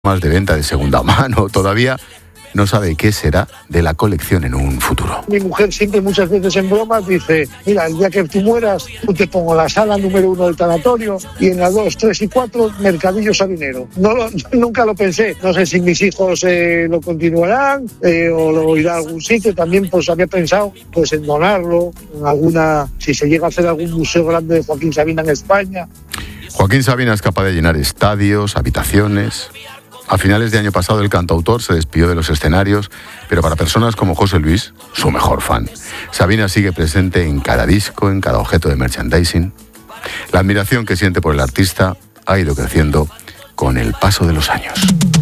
más de venta de segunda mano. Todavía no sabe qué será de la colección en un futuro. Mi mujer siempre, muchas veces en bromas, dice: mira, el día que tú mueras, tú te pongo la sala número 1 del tanatorio y en las 2, 3 y 4, Mercadillo Sabinero. Nunca lo pensé. No sé si mis hijos lo continuarán o lo irán a algún sitio. También pues había pensado pues en donarlo, en alguna, si se llega a hacer algún museo grande de Joaquín Sabina en España. Joaquín Sabina es capaz de llenar estadios, habitaciones. A finales de año pasado el cantautor se despidió de los escenarios, pero para personas como José Luis, su mejor fan. Sabina sigue presente en cada disco, en cada objeto de merchandising. La admiración que siente por el artista ha ido creciendo con el paso de los años.